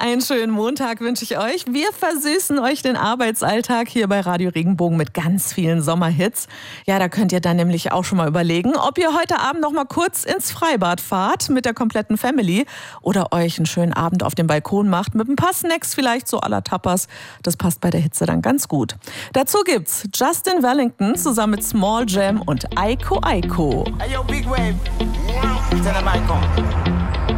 Einen schönen Montag wünsche ich euch. Wir versüßen euch den Arbeitsalltag hier bei Radio Regenbogen mit ganz vielen Sommerhits. Ja, da könnt ihr dann nämlich auch schon mal überlegen, ob ihr heute Abend noch mal kurz ins Freibad fahrt mit der kompletten Family oder euch einen schönen Abend auf dem Balkon macht mit ein paar Snacks vielleicht so à la Tapas. Das passt bei der Hitze dann ganz gut. Dazu gibt's Justin Wellington zusammen mit Small Jam und Aiko Aiko. Hey yo, Big Wave. Tell them I come.